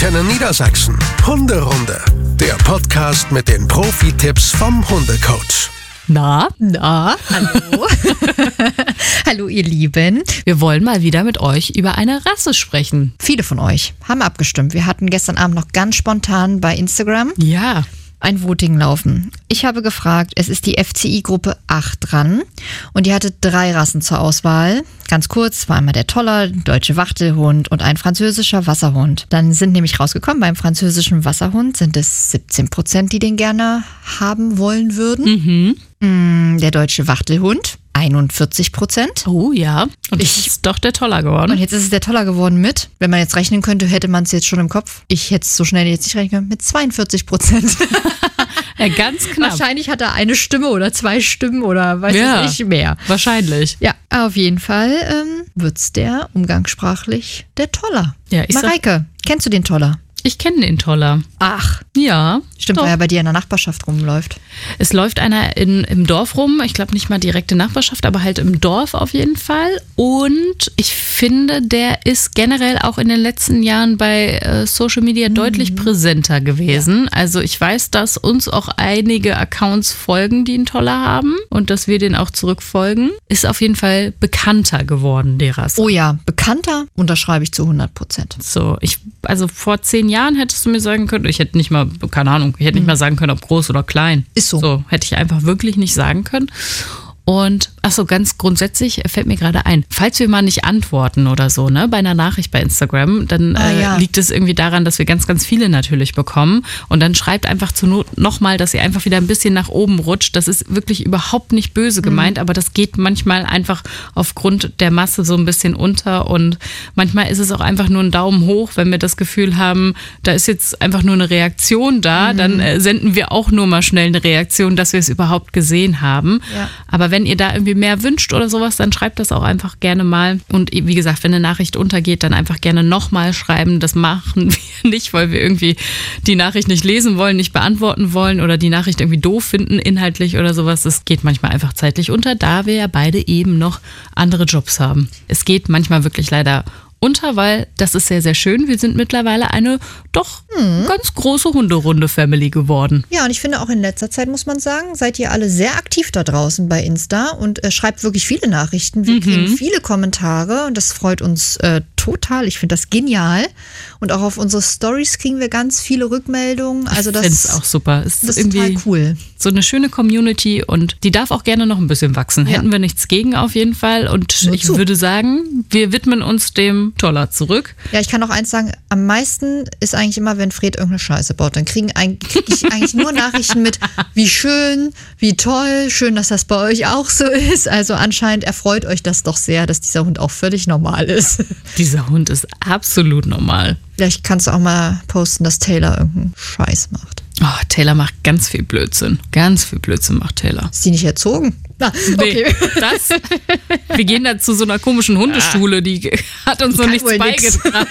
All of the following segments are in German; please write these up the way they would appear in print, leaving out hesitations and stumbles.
Antenne Niedersachsen. Hunderunde. Der Podcast mit den Profi-Tipps vom Hundecoach. Na, hallo. Hallo ihr Lieben. Wir wollen mal wieder mit euch über eine Rasse sprechen. Viele von euch haben abgestimmt. Wir hatten gestern Abend noch ganz spontan bei Instagram ein Voting laufen. Ich habe gefragt, es ist die FCI-Gruppe 8 dran und die hatte 3 Rassen zur Auswahl. Ganz kurz, war einmal der Toller, deutsche Wachtelhund und ein französischer Wasserhund. Dann sind nämlich rausgekommen, beim französischen Wasserhund sind es 17%, die den gerne haben wollen würden. Der deutsche Wachtelhund 41%. Oh ja, und das ist doch der Toller geworden. Und jetzt ist es der Toller geworden mit, wenn man jetzt rechnen könnte, hätte man es jetzt schon im Kopf. Ich hätte es so schnell jetzt nicht rechnen können, mit 42%. Ja, ganz knapp. Wahrscheinlich hat er eine Stimme oder 2 Stimmen oder weiß ich nicht mehr. Wahrscheinlich. Ja, auf jeden Fall wird's der umgangssprachlich der Toller. Ja, Mareike, kennst du den Toller? Ich kenne den Toller. Ach. Ja. Stimmt, weil er bei dir in der Nachbarschaft rumläuft. Es läuft einer im Dorf rum. Ich glaube nicht mal direkte Nachbarschaft, aber halt im Dorf auf jeden Fall. Und ich finde, der ist generell auch in den letzten Jahren bei Social Media deutlich präsenter gewesen. Ja. Also ich weiß, dass uns auch einige Accounts folgen, die einen Toller haben und dass wir den auch zurückfolgen. Ist auf jeden Fall bekannter geworden, die Rasse. Oh ja, bekannter unterschreibe ich zu 100%. So, also vor 10 Jahren hättest du mir sagen können, ich hätte nicht mal, keine Ahnung, ich hätte nicht mal sagen können, ob groß oder klein. Ist so. So, hätte ich einfach wirklich nicht sagen können. Und, ganz grundsätzlich fällt mir gerade ein, falls wir mal nicht antworten oder so, ne, bei einer Nachricht bei Instagram, dann liegt es irgendwie daran, dass wir ganz, ganz viele natürlich bekommen. Und dann schreibt einfach zur Not nochmal, dass ihr einfach wieder ein bisschen nach oben rutscht. Das ist wirklich überhaupt nicht böse gemeint, aber das geht manchmal einfach aufgrund der Masse so ein bisschen unter. Und manchmal ist es auch einfach nur ein Daumen hoch, wenn wir das Gefühl haben, da ist jetzt einfach nur eine Reaktion da, dann senden wir auch nur mal schnell eine Reaktion, dass wir es überhaupt gesehen haben. Ja. Aber wenn ihr da irgendwie mehr wünscht oder sowas, dann schreibt das auch einfach gerne mal. Und wie gesagt, wenn eine Nachricht untergeht, dann einfach gerne nochmal schreiben. Das machen wir nicht, weil wir irgendwie die Nachricht nicht lesen wollen, nicht beantworten wollen oder die Nachricht irgendwie doof finden, inhaltlich oder sowas. Das geht manchmal einfach zeitlich unter, da wir ja beide eben noch andere Jobs haben. Es geht manchmal wirklich leider unter, weil das ist sehr, sehr schön. Wir sind mittlerweile eine doch ganz große Hunderunde-Family geworden. Ja, und ich finde auch in letzter Zeit, muss man sagen, seid ihr alle sehr aktiv da draußen bei Insta und schreibt wirklich viele Nachrichten. Wir kriegen viele Kommentare und das freut uns total. Ich finde das genial. Und auch auf unsere Stories kriegen wir ganz viele Rückmeldungen. Also das ist auch super. Das ist total cool. So eine schöne Community und die darf auch gerne noch ein bisschen wachsen. Hätten wir nichts gegen auf jeden Fall. Und ich würde sagen, wir widmen uns dem Toller zurück. Ja, ich kann noch eins sagen, am meisten ist eigentlich immer, wenn Fred irgendeine Scheiße baut. Dann kriege ich eigentlich nur Nachrichten mit, wie schön, wie toll, schön, dass das bei euch auch so ist. Also anscheinend erfreut euch das doch sehr, dass dieser Hund auch völlig normal ist. Dieser Hund ist absolut normal. Vielleicht kannst du auch mal posten, dass Taylor irgendeinen Scheiß macht. Oh, Taylor macht ganz viel Blödsinn. Ganz viel Blödsinn macht Taylor. Ist die nicht erzogen? Okay. Nee, wir gehen da zu so einer komischen Hundeschule, die hat uns noch nichts beigebracht.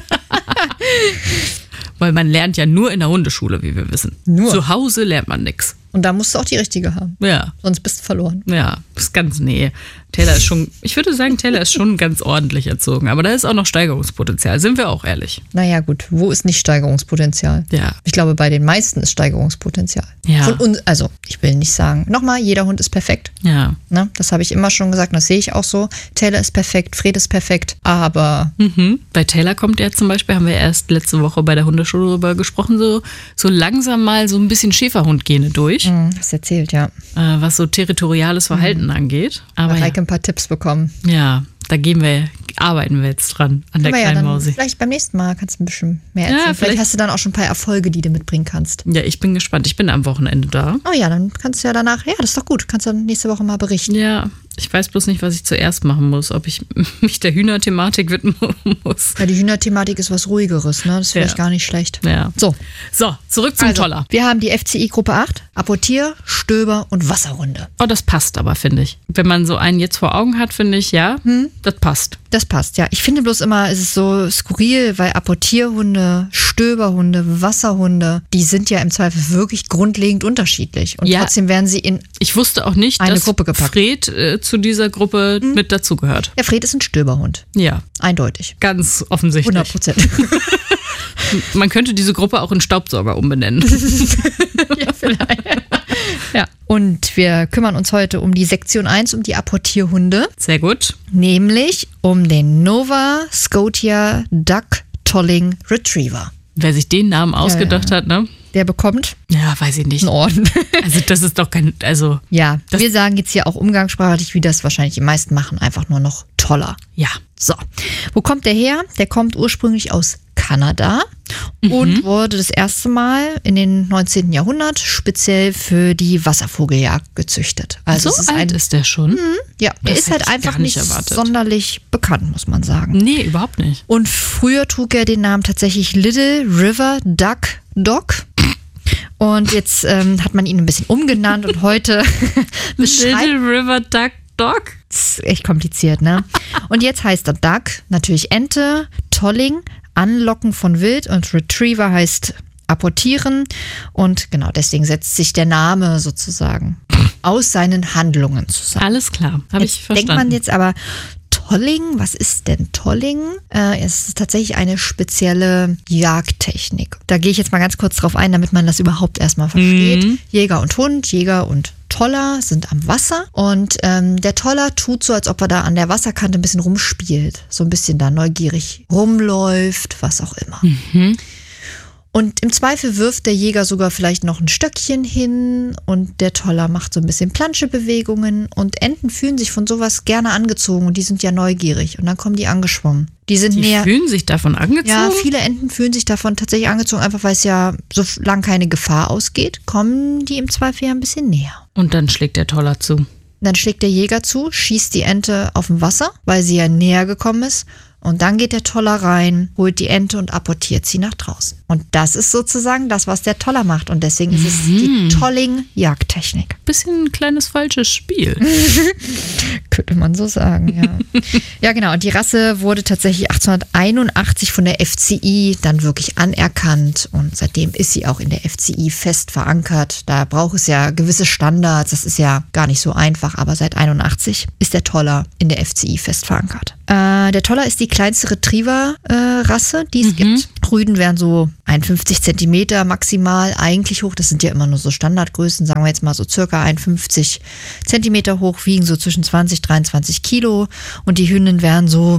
Weil man lernt ja nur in der Hundeschule, wie wir wissen. Nur. Zu Hause lernt man nichts. Und da musst du auch die richtige haben. Ja. Sonst bist du verloren. Ja, ist ganz, Taylor ist schon, ich würde sagen, Taylor ist schon ganz ordentlich erzogen. Aber da ist auch noch Steigerungspotenzial, sind wir auch ehrlich. Naja gut, wo ist nicht Steigerungspotenzial? Ja. Ich glaube, bei den meisten ist Steigerungspotenzial. Ja. Von uns, also ich will nicht sagen, nochmal, jeder Hund ist perfekt. Ja. Na, das habe ich immer schon gesagt und das sehe ich auch so. Taylor ist perfekt, Fred ist perfekt, aber... Bei Taylor kommt ja zum Beispiel, haben wir erst letzte Woche bei der Hundeschule darüber gesprochen, so langsam mal so ein bisschen Schäferhundgene durch. Das erzählt, ja. Was so territoriales Verhalten angeht. Aber Heike ein paar Tipps bekommen. Ja, da arbeiten wir jetzt dran an der kleinen Mausi. Vielleicht beim nächsten Mal kannst du ein bisschen mehr erzählen. Ja, vielleicht hast du dann auch schon ein paar Erfolge, die du mitbringen kannst. Ja, ich bin gespannt. Ich bin am Wochenende da. Oh ja, dann kannst du ja danach, das ist doch gut, kannst du dann nächste Woche mal berichten. Ja, ich weiß bloß nicht, was ich zuerst machen muss. Ob ich mich der Hühnerthematik widmen muss. Ja, die Hühnerthematik ist was Ruhigeres, ne? Das ist vielleicht gar nicht schlecht. Ja. So, zurück zum Toller. Wir haben die FCI-Gruppe 8, Apportier, Stöber und Wasserhunde. Oh, das passt aber, finde ich. Wenn man so einen jetzt vor Augen hat, finde ich, das passt. Das passt, ja. Ich finde bloß immer, es ist so skurril, weil Apportierhunde, Stöberhunde, Wasserhunde, die sind ja im Zweifel wirklich grundlegend unterschiedlich. Und trotzdem werden sie in ich wusste auch nicht, eine dass Gruppe gepackt. Fred zu dieser Gruppe mit dazugehört. Ja, Fred ist ein Stöberhund. Ja. Eindeutig. Ganz offensichtlich. 100%. Man könnte diese Gruppe auch in Staubsauger umbenennen. Ja, vielleicht. Ja, und wir kümmern uns heute um die Sektion 1, um die Apportierhunde. Sehr gut. Nämlich um den Nova Scotia Duck Tolling Retriever. Wer sich den Namen ausgedacht hat, ne? Der bekommt? Ja, weiß ich nicht. Einen Orden. Also das ist doch kein, also. Ja, wir sagen jetzt hier auch umgangssprachlich, wie das wahrscheinlich die meisten machen, einfach nur noch toller. Ja. So, wo kommt der her? Der kommt ursprünglich aus Kanada und wurde das erste Mal in den 19. Jahrhundert speziell für die Wasservogeljagd gezüchtet. Also so alt ist der schon? Ja, er ist halt einfach nicht sonderlich bekannt, muss man sagen. Nee, überhaupt nicht. Und früher trug er den Namen tatsächlich Little River Duck Dog. Und jetzt hat man ihn ein bisschen umgenannt und heute Little River Duck Dog? Das ist echt kompliziert, ne? Und jetzt heißt er Duck, natürlich Ente, Tolling, Anlocken von Wild und Retriever heißt apportieren. Und genau deswegen setzt sich der Name sozusagen aus seinen Handlungen zusammen. Alles klar, habe ich verstanden. Denkt man jetzt aber, Tolling, was ist denn Tolling? Es ist tatsächlich eine spezielle Jagdtechnik. Da gehe ich jetzt mal ganz kurz drauf ein, damit man das überhaupt erstmal versteht. Jäger und Hund, Jäger und Toller sind am Wasser und der Toller tut so, als ob er da an der Wasserkante ein bisschen rumspielt. So ein bisschen da neugierig rumläuft, was auch immer. Und im Zweifel wirft der Jäger sogar vielleicht noch ein Stöckchen hin und der Toller macht so ein bisschen Planschebewegungen und Enten fühlen sich von sowas gerne angezogen und die sind ja neugierig und dann kommen die angeschwommen. Die fühlen sich davon angezogen? Ja, viele Enten fühlen sich davon tatsächlich angezogen, einfach weil es ja, solange keine Gefahr ausgeht, kommen die im Zweifel ja ein bisschen näher. Und dann schlägt der Toller zu. Dann schlägt der Jäger zu, schießt die Ente auf dem Wasser, weil sie ja näher gekommen ist. Und dann geht der Toller rein, holt die Ente und apportiert sie nach draußen. Und das ist sozusagen das, was der Toller macht. Und deswegen ist es die Tolling-Jagdtechnik. Bisschen ein kleines falsches Spiel. Könnte man so sagen, ja. Ja, genau. Und die Rasse wurde tatsächlich 1881 von der FCI dann wirklich anerkannt. Und seitdem ist sie auch in der FCI fest verankert. Da braucht es ja gewisse Standards. Das ist ja gar nicht so einfach. Aber seit 81 ist der Toller in der FCI fest verankert. Der Toller ist die kleinste Retriever-Rasse, die es gibt. Rüden wären so 51 Zentimeter maximal eigentlich hoch. Das sind ja immer nur so Standardgrößen, sagen wir jetzt mal so circa 51 Zentimeter hoch, wiegen so zwischen 20, 23 Kilo. Und die Hündin wären so,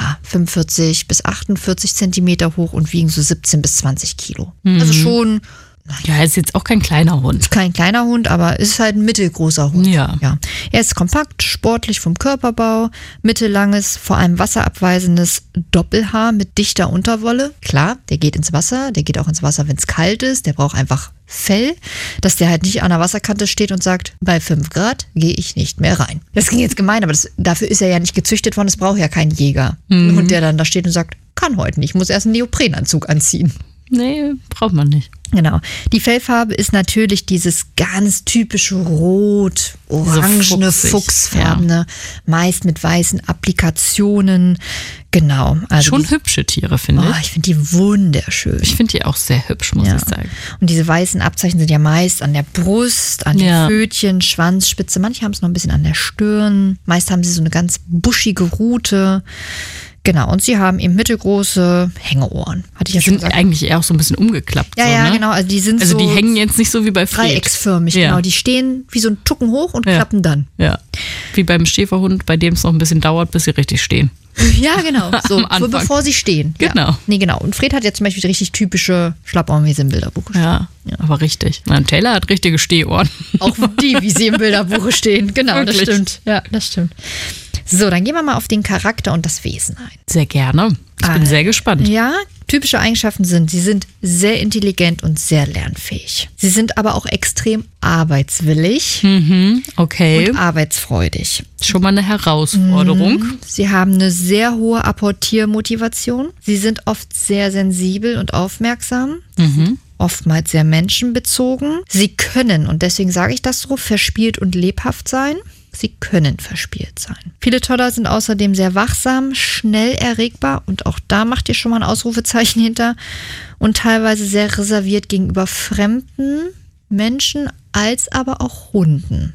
45 bis 48 Zentimeter hoch und wiegen so 17 bis 20 Kilo. Also schon... Ja, ist jetzt auch kein kleiner Hund. Ist kein kleiner Hund, aber ist halt ein mittelgroßer Hund. Ja. Er ist kompakt, sportlich vom Körperbau, mittellanges, vor allem wasserabweisendes Doppelhaar mit dichter Unterwolle. Klar, der geht ins Wasser, der geht auch ins Wasser, wenn es kalt ist. Der braucht einfach Fell, dass der halt nicht an der Wasserkante steht und sagt, bei 5 Grad gehe ich nicht mehr rein. Das klingt jetzt gemein, aber dafür ist er ja nicht gezüchtet worden. Das braucht ja kein Jäger. Ein Hund, der dann da steht und sagt, kann heute nicht, muss erst einen Neoprenanzug anziehen. Nee, braucht man nicht. Genau. Die Fellfarbe ist natürlich dieses ganz typische Rot, orangene, fuchsfarbene, meist mit weißen Applikationen. Genau. Also schon hübsche Tiere, finde ich. Ich finde die wunderschön. Ich finde die auch sehr hübsch, muss ich sagen. Und diese weißen Abzeichen sind ja meist an der Brust, an den Pfötchen, Schwanzspitze. Manche haben es noch ein bisschen an der Stirn. Meist haben sie so eine ganz buschige Rute. Genau, und sie haben eben mittelgroße Hängeohren. Hatte ich ja schon gesagt. Die sind eigentlich eher auch so ein bisschen umgeklappt. Ja, genau. Also die sind die hängen jetzt nicht so wie bei Fred. Dreiecksförmig, genau. Die stehen wie so ein Tucken hoch und klappen dann. Ja, wie beim Schäferhund, bei dem es noch ein bisschen dauert, bis sie richtig stehen. Ja, genau. So bevor sie stehen. Genau. Ja. Nee, genau. Und Fred hat ja zum Beispiel richtig typische Schlappohren, wie sie im Bilderbuch stehen. Ja, aber richtig. Taylor hat richtige Stehohren. Auch die, wie sie im Bilderbuch stehen. Genau, wirklich? Das stimmt. Ja, das stimmt. So, dann gehen wir mal auf den Charakter und das Wesen ein. Sehr gerne. Ich bin sehr gespannt. Ja, typische Eigenschaften sind, sie sind sehr intelligent und sehr lernfähig. Sie sind aber auch extrem arbeitswillig okay. und arbeitsfreudig. Schon mal eine Herausforderung. Sie haben eine sehr hohe Apportiermotivation. Sie sind oft sehr sensibel und aufmerksam. Oftmals sehr menschenbezogen. Sie können, und deswegen sage ich das so, verspielt und lebhaft sein. Sie können verspielt sein. Viele Toller sind außerdem sehr wachsam, schnell erregbar und auch da macht ihr schon mal ein Ausrufezeichen hinter und teilweise sehr reserviert gegenüber fremden Menschen als aber auch Hunden.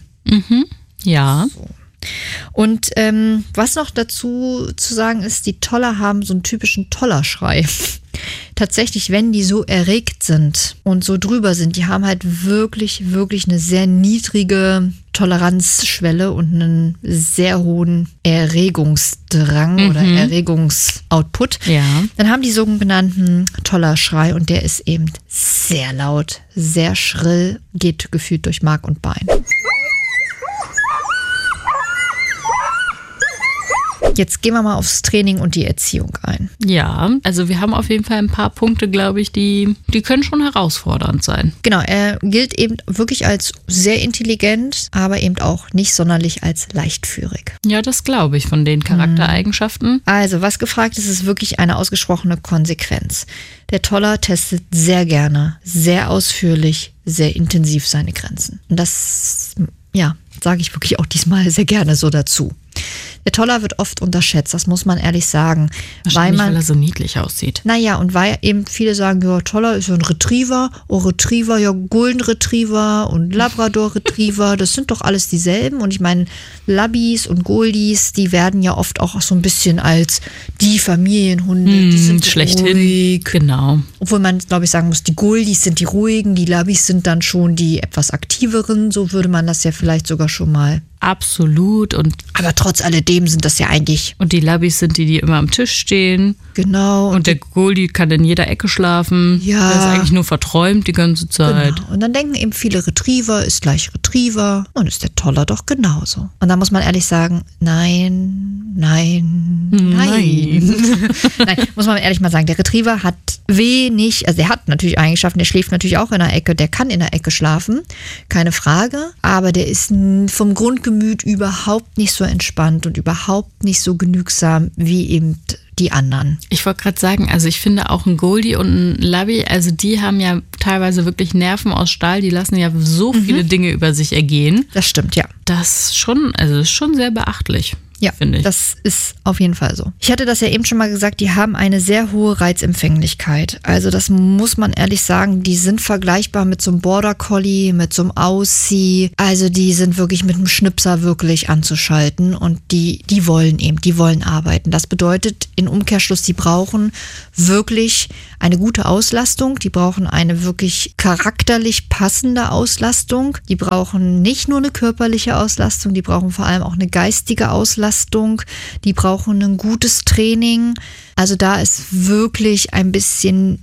Ja. So. Und was noch dazu zu sagen ist, die Toller haben so einen typischen Tollerschrei. tatsächlich, wenn die so erregt sind und so drüber sind, die haben halt wirklich, wirklich eine sehr niedrige Toleranzschwelle und einen sehr hohen Erregungsdrang oder Erregungsoutput. Ja. Dann haben die sogenannten Tollerschrei und der ist eben sehr laut, sehr schrill, geht gefühlt durch Mark und Bein. Jetzt gehen wir mal aufs Training und die Erziehung ein. Ja, also wir haben auf jeden Fall ein paar Punkte, glaube ich, die können schon herausfordernd sein. Genau, er gilt eben wirklich als sehr intelligent, aber eben auch nicht sonderlich als leichtführig. Ja, das glaube ich von den Charaktereigenschaften. Also, was gefragt ist, ist wirklich eine ausgesprochene Konsequenz. Der Toller testet sehr gerne, sehr ausführlich, sehr intensiv seine Grenzen. Und das, ja, sage ich wirklich auch diesmal sehr gerne so dazu. Der Toller wird oft unterschätzt, das muss man ehrlich sagen. Wahrscheinlich, weil er so niedlich aussieht. Naja, und weil eben viele sagen, ja, Toller ist ja ein Retriever, Retriever, ja, Golden Retriever und Labrador Retriever, das sind doch alles dieselben. Und ich meine, Labbies und Goldies, die werden ja oft auch so ein bisschen als die Familienhunde, die sind schlechthin. Ruhig. Genau. Obwohl man, glaube ich, sagen muss, die Goldies sind die ruhigen, die Labbies sind dann schon die etwas aktiveren, so würde man das ja vielleicht sogar schon mal. Absolut. Aber trotz alledem sind das ja eigentlich. Und die Labbies sind die immer am Tisch stehen. Genau. Und der Goldie kann in jeder Ecke schlafen. Ja. Der ist eigentlich nur vertreimt die ganze Zeit. Genau. Und dann denken eben viele, Retriever ist gleich Retriever. Und ist der Toller doch genauso. Und da muss man ehrlich sagen, nein. Nein, muss man ehrlich mal sagen, der Retriever hat wenig, also der hat natürlich Eigenschaften, der schläft natürlich auch in der Ecke, der kann in der Ecke schlafen, keine Frage, aber der ist vom Grundgemüt überhaupt nicht so entspannt und überhaupt nicht so genügsam wie eben die anderen. Ich wollte gerade sagen, also ich finde auch ein Goldie und ein Labby, also die haben ja teilweise wirklich Nerven aus Stahl, die lassen ja so viele Dinge über sich ergehen. Das stimmt, ja. Das ist schon sehr beachtlich. Ja, finde ich. Das ist auf jeden Fall so. Ich hatte das ja eben schon mal gesagt, die haben eine sehr hohe Reizempfänglichkeit. Also das muss man ehrlich sagen, die sind vergleichbar mit so einem Border Collie, mit so einem Aussie. Also die sind wirklich mit einem Schnipser wirklich anzuschalten und die wollen arbeiten. Das bedeutet im Umkehrschluss, die brauchen wirklich eine gute Auslastung, die brauchen eine wirklich charakterlich passende Auslastung, die brauchen nicht nur eine körperliche Auslastung, die brauchen vor allem auch eine geistige Auslastung, die brauchen ein gutes Training. Also da ist wirklich ein bisschen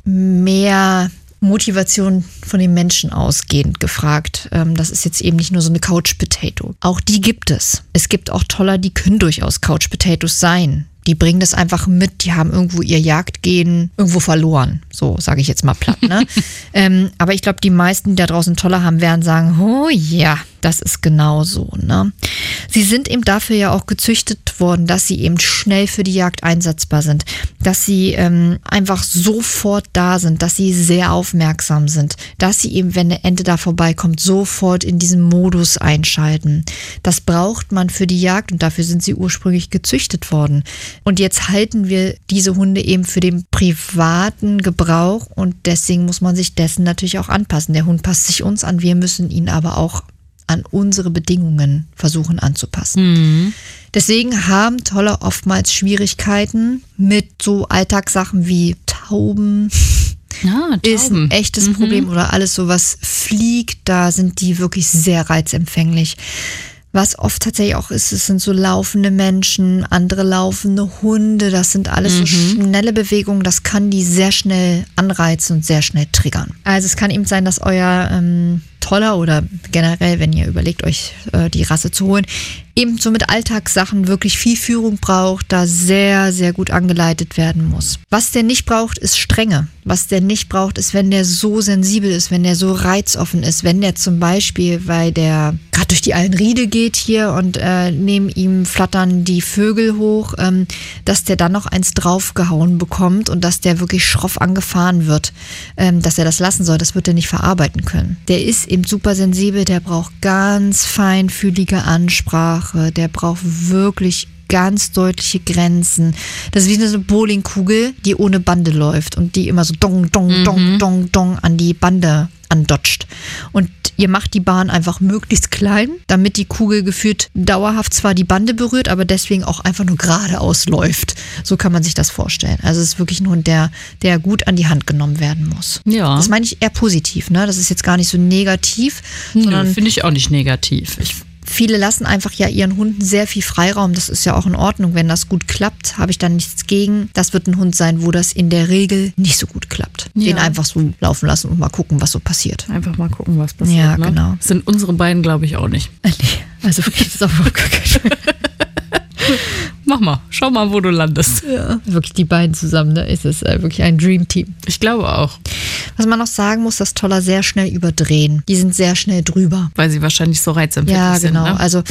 mehr Motivation von den Menschen ausgehend gefragt. Das ist jetzt eben nicht nur so eine Couch Potato. Auch die gibt es. Es gibt auch Toller, die können durchaus Couch Potatoes sein. Die bringen das einfach mit, die haben irgendwo ihr Jagdgen irgendwo verloren. So sage ich jetzt mal platt, ne? Aber ich glaube, die meisten, die da draußen Toller haben, werden sagen, oh ja, das ist genau so, ne? Sie sind eben dafür ja auch gezüchtet worden, dass sie eben schnell für die Jagd einsetzbar sind, dass sie einfach sofort da sind, dass sie sehr aufmerksam sind, dass sie eben, wenn eine Ente da vorbeikommt, sofort in diesen Modus einschalten. Das braucht man für die Jagd und dafür sind sie ursprünglich gezüchtet worden. Und jetzt halten wir diese Hunde eben für den privaten Gebrauch und deswegen muss man sich dessen natürlich auch anpassen. Der Hund passt sich uns an, wir müssen ihn aber auch an unsere Bedingungen versuchen anzupassen. Deswegen haben Toller oftmals Schwierigkeiten mit so Alltagssachen wie Tauben. Ja, ist ein echtes Problem oder alles so, was fliegt, da sind die wirklich sehr reizempfänglich. Was oft tatsächlich auch ist, es sind so laufende Menschen, andere laufende Hunde, das sind alles so schnelle Bewegungen, das kann die sehr schnell anreizen und sehr schnell triggern. Also es kann eben sein, dass euer Toller oder generell, wenn ihr überlegt, euch die Rasse zu holen, eben so mit Alltagssachen wirklich viel Führung braucht, da sehr, sehr gut angeleitet werden muss. Was der nicht braucht, ist Strenge. Was der nicht braucht, ist, wenn der so sensibel ist, wenn der so reizoffen ist, wenn der zum Beispiel, weil der gerade durch die Allenriede geht hier und neben ihm flattern die Vögel hoch, dass der dann noch eins draufgehauen bekommt und dass der wirklich schroff angefahren wird, dass er das lassen soll, das wird er nicht verarbeiten können. Der ist eben super sensibel, der braucht ganz feinfühlige Ansprache, der braucht wirklich ganz deutliche Grenzen. Das ist wie eine Bowlingkugel, die ohne Bande läuft und die immer so dong, dong, dong, dong, dong an die Bande andotcht. Und ihr macht die Bahn einfach möglichst klein, damit die Kugel gefühlt dauerhaft zwar die Bande berührt, aber deswegen auch einfach nur geradeaus läuft. So kann man sich das vorstellen. Also es ist wirklich ein Hund, der gut an die Hand genommen werden muss. Ja. Das meine ich eher positiv, ne? Das ist jetzt gar nicht so negativ. Sondern finde ich auch nicht negativ. Viele lassen einfach ja ihren Hunden sehr viel Freiraum. Das ist ja auch in Ordnung. Wenn das gut klappt, habe ich dann nichts gegen. Das wird ein Hund sein, wo das in der Regel nicht so gut klappt. Ja. Den einfach so laufen lassen und mal gucken, was so passiert. Einfach mal gucken, was passiert. Ja, ne? Genau. Das sind unsere beiden, glaube ich, auch nicht. Nee, also wirklich, das ist auch gar kein Mach mal, schau mal, wo du landest. Ja, wirklich die beiden zusammen, ne? Es ist wirklich ein Dream-Team. Ich glaube auch. Was man noch sagen muss, dass Toller sehr schnell überdrehen. Die sind sehr schnell drüber. Weil sie wahrscheinlich so reizempfindlich sind. Ja, genau. Ne? Also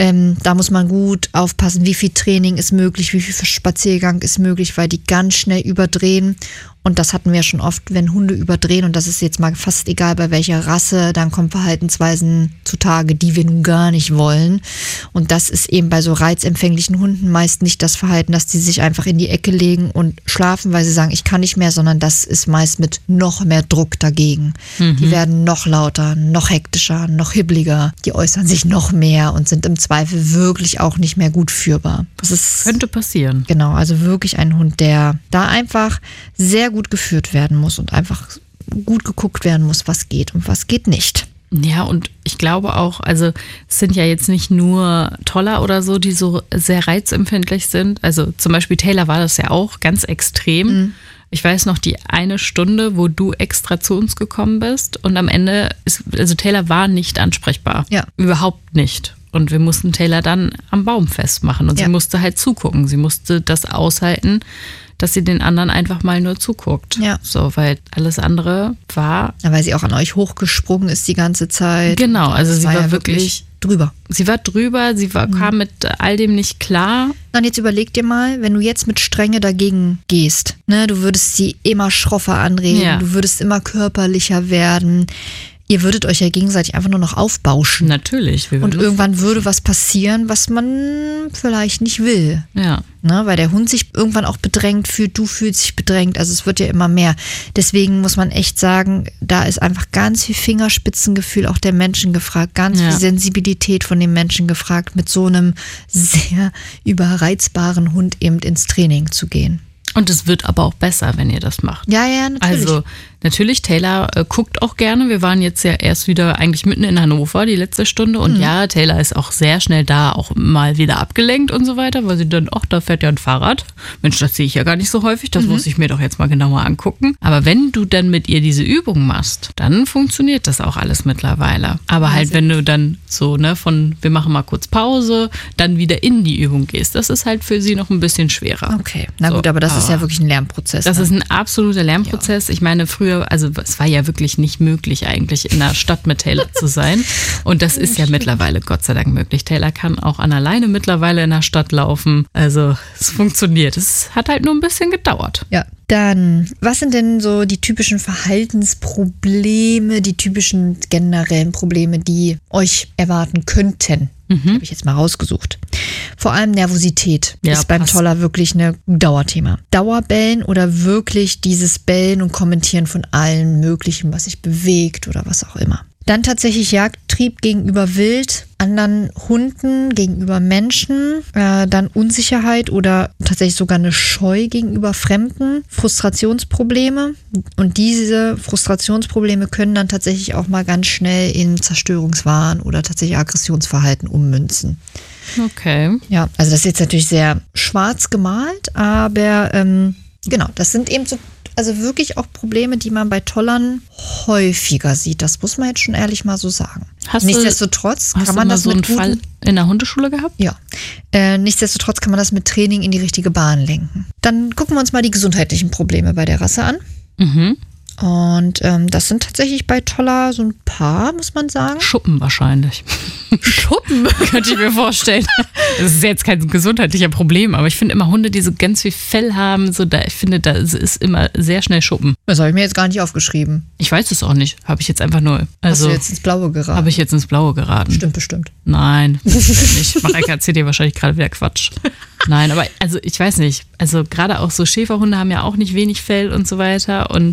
da muss man gut aufpassen, wie viel Training ist möglich, wie viel Spaziergang ist möglich, weil die ganz schnell überdrehen. Und das hatten wir schon oft, wenn Hunde überdrehen, und das ist jetzt mal fast egal bei welcher Rasse, dann kommen Verhaltensweisen zutage, die wir nun gar nicht wollen. Und das ist eben bei so reizempfänglichen Hunden meist nicht das Verhalten, dass die sich einfach in die Ecke legen und schlafen, weil sie sagen, ich kann nicht mehr, sondern das ist meist mit noch mehr Druck dagegen. Mhm. Die werden noch lauter, noch hektischer, noch hibbeliger, die äußern sich noch mehr und sind im Zweifel wirklich auch nicht mehr gut führbar. Das könnte passieren. Genau, also wirklich ein Hund, der da einfach sehr gut geführt werden muss und einfach gut geguckt werden muss, was geht und was geht nicht. Ja, und ich glaube auch, also es sind ja jetzt nicht nur Toller oder so, die so sehr reizempfindlich sind. Also zum Beispiel Taylor war das ja auch ganz extrem. Mhm. Ich weiß noch, die eine Stunde, wo du extra zu uns gekommen bist, und am Ende also Taylor war nicht ansprechbar. Ja. Überhaupt nicht. Und wir mussten Taylor dann am Baum festmachen, und sie musste halt zugucken. Sie musste das aushalten, dass sie den anderen einfach mal nur zuguckt. Ja. So, weil alles andere war... Ja, weil sie auch an euch hochgesprungen ist die ganze Zeit. Genau, also sie war wirklich drüber. Sie war drüber, kam mit all dem nicht klar. Dann jetzt überleg dir mal, wenn du jetzt mit Strenge dagegen gehst, ne, du würdest sie immer schroffer anreden, du würdest immer körperlicher werden. Ihr würdet euch ja gegenseitig einfach nur noch aufbauschen. Natürlich. Und irgendwann würde was passieren, was man vielleicht nicht will. Ja. Ne, weil der Hund sich irgendwann auch bedrängt fühlt, du fühlst dich bedrängt, also es wird ja immer mehr. Deswegen muss man echt sagen, da ist einfach ganz viel Fingerspitzengefühl auch der Menschen gefragt, ganz viel Sensibilität von den Menschen gefragt, mit so einem sehr überreizbaren Hund eben ins Training zu gehen. Und es wird aber auch besser, wenn ihr das macht. Ja, natürlich. Also natürlich, Taylor guckt auch gerne. Wir waren jetzt ja erst wieder eigentlich mitten in Hannover, die letzte Stunde. Und ja, Taylor ist auch sehr schnell da, auch mal wieder abgelenkt und so weiter, weil sie dann, da fährt ja ein Fahrrad. Mensch, das sehe ich ja gar nicht so häufig. Das muss ich mir doch jetzt mal genauer angucken. Aber wenn du dann mit ihr diese Übung machst, dann funktioniert das auch alles mittlerweile. Aber halt, wenn du dann so, ne, wir machen mal kurz Pause, dann wieder in die Übung gehst, das ist halt für sie noch ein bisschen schwerer. Okay, na gut, aber das ist ja wirklich ein Lernprozess. Das ist ein absoluter Lernprozess. Ja. Ich meine, früher, also es war ja wirklich nicht möglich eigentlich in der Stadt mit Taylor zu sein. Und das ist ja mittlerweile Gott sei Dank möglich. Taylor kann auch an alleine mittlerweile in der Stadt laufen. Also es funktioniert. Es hat halt nur ein bisschen gedauert. Ja. Dann, was sind denn so die typischen Verhaltensprobleme, die typischen generellen Probleme, die euch erwarten könnten? Habe ich jetzt mal rausgesucht. Vor allem Nervosität ist beim Toller wirklich ein Dauerthema. Dauerbellen oder wirklich dieses Bellen und Kommentieren von allen Möglichen, was sich bewegt oder was auch immer. Dann tatsächlich Jagdtrieb gegenüber Wild, anderen Hunden, gegenüber Menschen, dann Unsicherheit oder tatsächlich sogar eine Scheu gegenüber Fremden, Frustrationsprobleme. Und diese Frustrationsprobleme können dann tatsächlich auch mal ganz schnell in Zerstörungswahn oder tatsächlich Aggressionsverhalten ummünzen. Okay. Ja, also das ist jetzt natürlich sehr schwarz gemalt, aber genau, das sind eben so, also wirklich auch Probleme, die man bei Tollern häufiger sieht. Das muss man jetzt schon ehrlich mal so sagen. Nichtsdestotrotz kann man das so einen Fall in der Hundeschule gehabt? Ja. Nichtsdestotrotz kann man das mit Training in die richtige Bahn lenken. Dann gucken wir uns mal die gesundheitlichen Probleme bei der Rasse an. Mhm. Und das sind tatsächlich bei Toller so ein paar, muss man sagen. Schuppen wahrscheinlich. Schuppen? Könnte ich mir vorstellen. Das ist jetzt kein gesundheitlicher Problem, aber ich finde immer Hunde, die so ganz viel Fell haben, ich finde, da ist immer sehr schnell Schuppen. Das habe ich mir jetzt gar nicht aufgeschrieben. Ich weiß es auch nicht. Habe ich jetzt einfach nur. Hast du jetzt ins Blaue geraten? Habe ich jetzt ins Blaue geraten. Stimmt, bestimmt. Nein, nicht. Marek erzählt dir wahrscheinlich gerade wieder Quatsch. Nein, aber also ich weiß nicht. Also gerade auch so Schäferhunde haben ja auch nicht wenig Fell und so weiter, und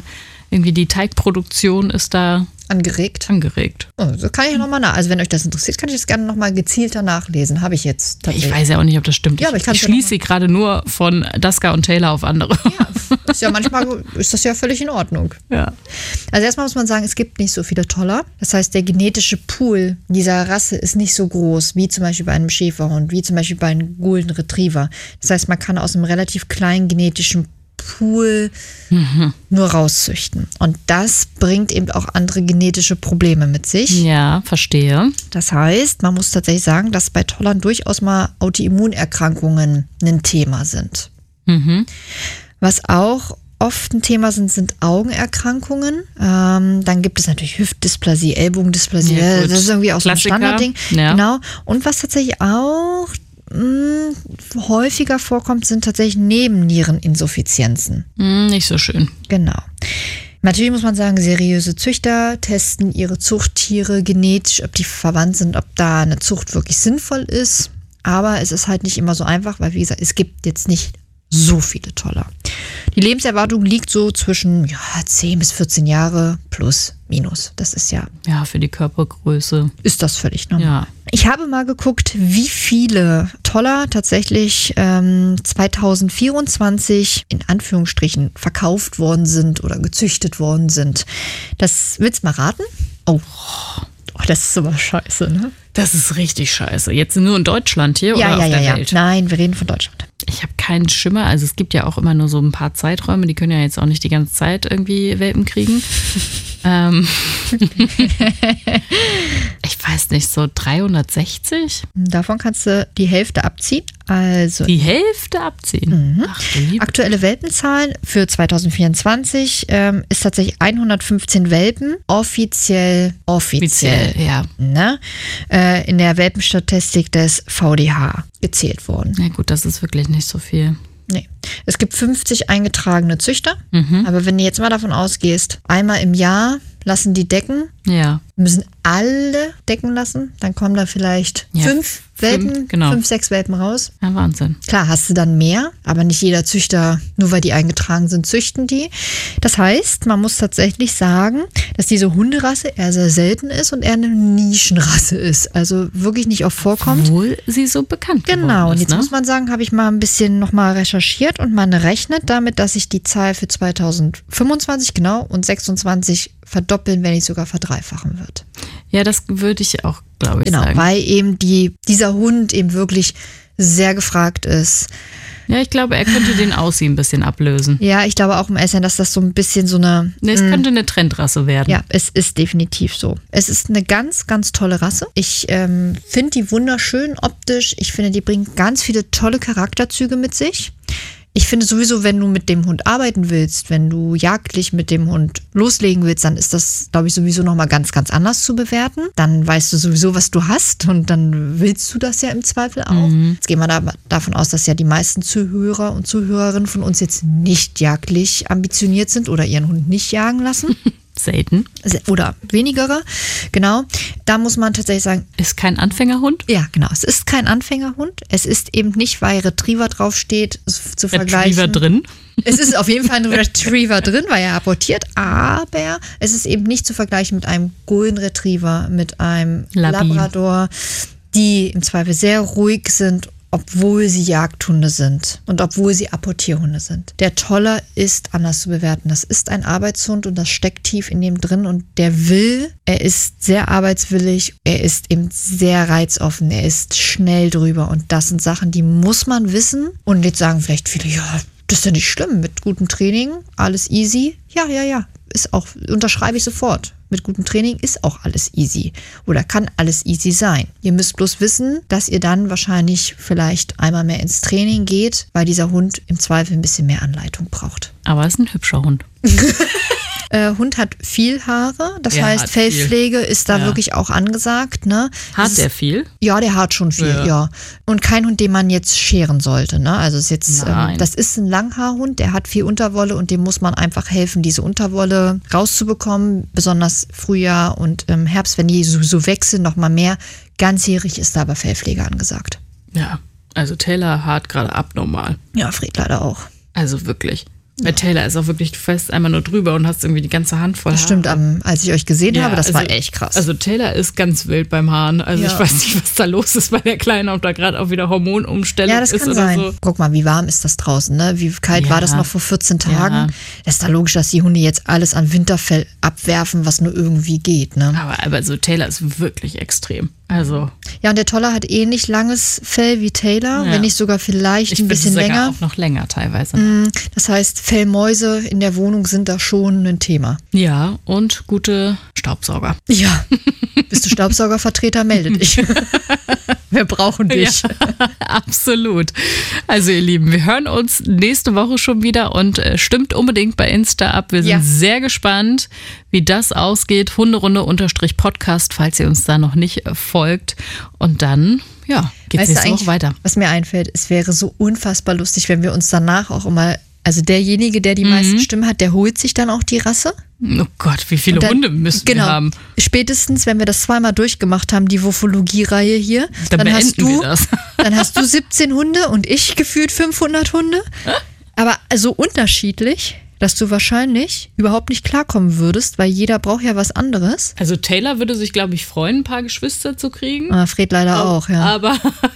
Irgendwie die Teigproduktion ist da angeregt. Oh, so kann ich nochmal Also wenn euch das interessiert, kann ich das gerne nochmal gezielter nachlesen. Habe ich jetzt tatsächlich. Ich weiß ja auch nicht, ob das stimmt. Ja, aber ich schließe gerade nur von Daska und Taylor auf andere. Ja, manchmal ist das ja völlig in Ordnung. Ja. Also erstmal muss man sagen, es gibt nicht so viele Toller. Das heißt, der genetische Pool dieser Rasse ist nicht so groß, wie zum Beispiel bei einem Schäferhund, wie zum Beispiel bei einem Golden Retriever. Das heißt, man kann aus einem relativ kleinen genetischen Pool nur rauszüchten. Und das bringt eben auch andere genetische Probleme mit sich. Ja, verstehe. Das heißt, man muss tatsächlich sagen, dass bei Tollern durchaus mal Autoimmunerkrankungen ein Thema sind. Was auch oft ein Thema sind Augenerkrankungen. Dann gibt es natürlich Hüftdysplasie, Ellbogendysplasie. Ja, das ist irgendwie auch so ein Standardding. Ja. Genau. Und was tatsächlich auch häufiger vorkommt, sind tatsächlich Nebenniereninsuffizienzen. Nicht so schön. Genau. Natürlich muss man sagen, seriöse Züchter testen ihre Zuchttiere genetisch, ob die verwandt sind, ob da eine Zucht wirklich sinnvoll ist. Aber es ist halt nicht immer so einfach, weil wie gesagt, es gibt jetzt nicht so viele Toller. Die Lebenserwartung liegt so zwischen 10 bis 14 Jahre plus minus. Das ist ja für die Körpergröße. Ist das völlig normal. Ja. Ich habe mal geguckt, wie viele Toller tatsächlich 2024 in Anführungsstrichen verkauft worden sind oder gezüchtet worden sind. Willst du mal raten? Oh, das ist aber scheiße, ne? Das ist richtig scheiße. Jetzt nur in Deutschland hier oder auf der Welt? Nein, wir reden von Deutschland. Ich habe keinen Schimmer. Also es gibt ja auch immer nur so ein paar Zeiträume. Die können ja jetzt auch nicht die ganze Zeit irgendwie Welpen kriegen. Ich weiß nicht, so 360? Davon kannst du die Hälfte abziehen. Also die Hälfte abziehen? Ach, du Liebe. Aktuelle Welpenzahlen für 2024 ist tatsächlich 115 Welpen offiziell, ja. Ne? In der Welpenstatistik des VDH gezählt worden. Na gut, das ist wirklich nicht so viel. Nee. Es gibt 50 eingetragene Züchter, aber wenn du jetzt mal davon ausgehst, einmal im Jahr lassen die decken, müssen alle decken lassen, dann kommen da vielleicht 5 Welpen, 5, 6 Welpen raus. Ja, Wahnsinn. Klar, hast du dann mehr, aber nicht jeder Züchter, nur weil die eingetragen sind, züchten die. Das heißt, man muss tatsächlich sagen, dass diese Hunderasse eher sehr selten ist und eher eine Nischenrasse ist. Also wirklich nicht oft vorkommt. Obwohl sie so bekannt geworden ist. Genau, und jetzt ne? muss man sagen, habe ich mal ein bisschen nochmal recherchiert und man rechnet damit, dass sich die Zahl für 2025 und 26 verdoppeln, wenn nicht sogar verdreifachen wird. Ja, das würde ich auch, glaube ich, sagen. Genau, weil eben dieser Hund eben wirklich sehr gefragt ist. Ja, ich glaube, er könnte den Aussie ein bisschen ablösen. Ja, ich glaube auch im Essen, dass das so ein bisschen so eine... Es könnte eine Trendrasse werden. Ja, es ist definitiv so. Es ist eine ganz, ganz tolle Rasse. Ich finde die wunderschön optisch. Ich finde, die bringt ganz viele tolle Charakterzüge mit sich. Ich finde sowieso, wenn du mit dem Hund arbeiten willst, wenn du jagdlich mit dem Hund loslegen willst, dann ist das, glaube ich, sowieso nochmal ganz, ganz anders zu bewerten. Dann weißt du sowieso, was du hast und dann willst du das ja im Zweifel auch. Jetzt gehen wir davon aus, dass ja die meisten Zuhörer und Zuhörerinnen von uns jetzt nicht jagdlich ambitioniert sind oder ihren Hund nicht jagen lassen. Selten. Oder wenigere, genau. Da muss man tatsächlich sagen... Ist kein Anfängerhund? Ja, genau. Es ist kein Anfängerhund. Es ist eben nicht, weil Retriever draufsteht, zu vergleichen. Retriever drin? Es ist auf jeden Fall ein Retriever drin, weil er apportiert, aber es ist eben nicht zu vergleichen mit einem Golden Retriever, mit einem Labrador, die im Zweifel sehr ruhig sind, obwohl sie Jagdhunde sind und obwohl sie Apportierhunde sind. Der Toller ist anders zu bewerten. Das ist ein Arbeitshund und das steckt tief in dem drin und er ist sehr arbeitswillig, er ist eben sehr reizoffen, er ist schnell drüber und das sind Sachen, die muss man wissen. Und jetzt sagen vielleicht viele, ja, das ist ja nicht schlimm, mit gutem Training, alles easy. Ja, ist auch, unterschreibe ich sofort. Mit gutem Training ist auch alles easy oder kann alles easy sein. Ihr müsst bloß wissen, dass ihr dann wahrscheinlich vielleicht einmal mehr ins Training geht, weil dieser Hund im Zweifel ein bisschen mehr Anleitung braucht. Aber es ist ein hübscher Hund. Hund hat viel Haare, das heißt Fellpflege ist da wirklich auch angesagt. Ne? Hat der viel? Ja, der hat schon viel, ja. Und kein Hund, den man jetzt scheren sollte. Ne? Also ist jetzt, das ist ein Langhaarhund, der hat viel Unterwolle und dem muss man einfach helfen, diese Unterwolle rauszubekommen, besonders Frühjahr und im Herbst, wenn die so wechseln, noch mal mehr. Ganzjährig ist da aber Fellpflege angesagt. Ja, also Taylor hart gerade abnormal. Ja, Fred leider auch. Also wirklich. Bei Taylor ist auch wirklich, du fällst einmal nur drüber und hast irgendwie die ganze Hand voll Das stimmt, als ich euch gesehen habe, das war echt krass. Also Taylor ist ganz wild beim Haaren. Also ich weiß nicht, was da los ist bei der Kleinen, ob da gerade auch wieder Hormonumstellung ist oder sein. So. Guck mal, wie warm ist das draußen, ne? Wie kalt war das noch vor 14 Tagen? Ja. Das ist da logisch, dass die Hunde jetzt alles an Winterfell abwerfen, was nur irgendwie geht, ne? Aber so Taylor ist wirklich extrem. Also. Ja, und der Toller hat ähnlich langes Fell wie Taylor, wenn nicht sogar vielleicht ein bisschen länger. Auch noch länger teilweise. Das heißt, Fellmäuse in der Wohnung sind da schon ein Thema. Ja, und gute Staubsauger. Ja. Bist du Staubsaugervertreter, melde dich. Wir brauchen dich. Ja, absolut. Also ihr Lieben, wir hören uns nächste Woche schon wieder und stimmt unbedingt bei Insta ab. Wir sind sehr gespannt, wie das ausgeht. Hunderunde_Podcast, falls ihr uns da noch nicht folgt. Und dann, geht es nächste Woche weiter. Was mir einfällt, es wäre so unfassbar lustig, wenn wir uns danach auch immer, also derjenige, der die meisten Stimmen hat, der holt sich dann auch die Rasse. Oh Gott, wie viele Hunde müssen wir haben? Spätestens, wenn wir das zweimal durchgemacht haben, die Wofologie-Reihe hier, dann hast du 17 Hunde und ich gefühlt 500 Hunde. Aber so unterschiedlich, dass du wahrscheinlich überhaupt nicht klarkommen würdest, weil jeder braucht ja was anderes. Also Taylor würde sich, glaube ich, freuen, ein paar Geschwister zu kriegen. Fred leider auch, ja. Aber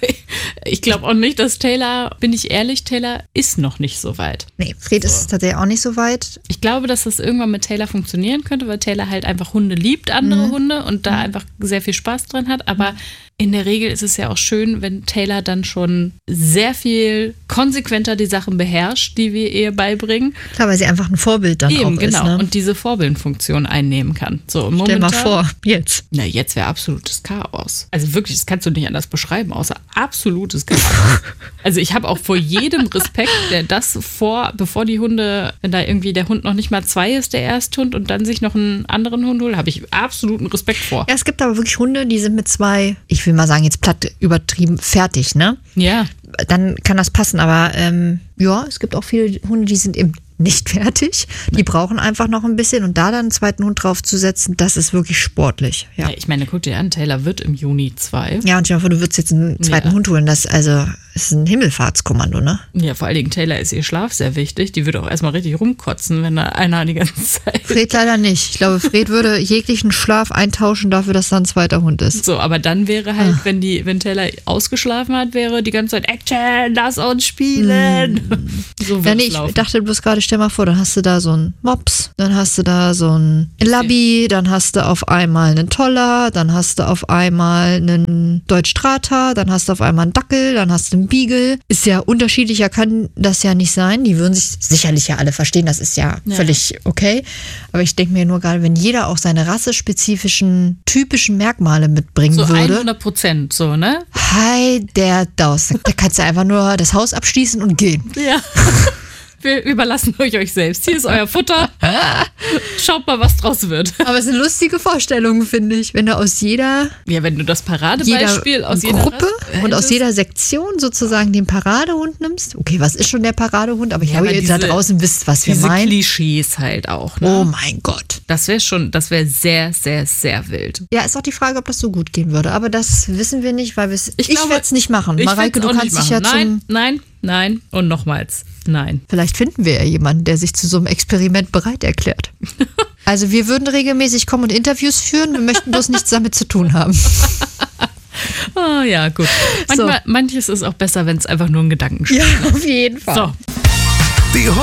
ich glaube auch nicht, dass Taylor, bin ich ehrlich, Taylor ist noch nicht so weit. Nee, Fred ist tatsächlich auch nicht so weit. Ich glaube, dass das irgendwann mit Taylor funktionieren könnte, weil Taylor halt einfach Hunde liebt, andere Hunde, und da einfach sehr viel Spaß dran hat. Aber in der Regel ist es ja auch schön, wenn Taylor dann schon sehr viel konsequenter die Sachen beherrscht, die wir ihr beibringen. Klar, weil sie einfach ein Vorbild dann auch ist. Genau, und diese Vorbildfunktion einnehmen kann. So, stell mal vor, jetzt. Na, jetzt wäre absolutes Chaos. Also wirklich, das kannst du nicht anders beschreiben, außer absolutes Chaos. Also ich habe auch vor jedem Respekt, der das bevor die Hunde, wenn da irgendwie der Hund noch nicht mal 2 ist, der Ersthund, und dann sich noch einen anderen Hund holt, habe ich absoluten Respekt vor. Ja, es gibt aber wirklich Hunde, die sind mit 2, ich will mal sagen, jetzt platt übertrieben, fertig, ne? Ja. Dann kann das passen, aber es gibt auch viele Hunde, die sind eben nicht fertig. Die brauchen einfach noch ein bisschen, und da dann einen zweiten Hund draufzusetzen, das ist wirklich sportlich. Ja. Ich meine, guck dir an, Taylor wird im Juni 2. Ja, und ich hoffe, du würdest jetzt einen zweiten Hund holen. Das ist ein Himmelfahrtskommando, ne? Ja, vor allen Dingen Taylor ist ihr Schlaf sehr wichtig. Die würde auch erstmal richtig rumkotzen, wenn da einer die ganze Zeit... Fred leider nicht. Ich glaube, Fred würde jeglichen Schlaf eintauschen dafür, dass da ein zweiter Hund ist. So, aber dann wäre halt, wenn Taylor ausgeschlafen hat, wäre die ganze Zeit Action, lass uns spielen. So ich dachte bloß gerade, stell mal vor, dann hast du da so einen Mops, dann hast du da so einen Labby, dann hast du auf einmal einen Toller, dann hast du auf einmal einen Deutsch Strata, dann hast du auf einmal einen Dackel, dann hast du einen Beagle. Ist ja unterschiedlicher, kann das ja nicht sein. Die würden sich sicherlich ja alle verstehen, das ist ja völlig okay. Aber ich denke mir nur gerade, wenn jeder auch seine rassespezifischen, typischen Merkmale mitbringen würde. 100%, so, ne? Hi, der Daus. Da kannst du einfach nur das Haus abschließen und gehen. Ja. Wir überlassen euch selbst. Hier ist euer Futter. Schaut mal, was draus wird. Aber es sind lustige Vorstellungen, finde ich. Wenn du aus jeder... Ja, wenn du das Paradebeispiel aus jeder Gruppe und aus jeder Sektion sozusagen den Paradehund nimmst. Okay, was ist schon der Paradehund? Aber ich glaube, ihr da draußen wisst, was wir meinen. Diese Klischees halt auch. Ne? Oh mein Gott. Das wäre sehr, sehr, sehr wild. Ja, ist auch die Frage, ob das so gut gehen würde. Aber das wissen wir nicht, weil ich werde es nicht machen. Mareike, du kannst dich ja Nein und nochmals nein. Vielleicht finden wir ja jemanden, der sich zu so einem Experiment bereit erklärt. Also wir würden regelmäßig kommen und Interviews führen, wir möchten bloß nichts damit zu tun haben. Oh ja, gut. Manches ist auch besser, wenn es einfach nur ein Gedankenspiel ist. Ja, auf jeden Fall. So. Die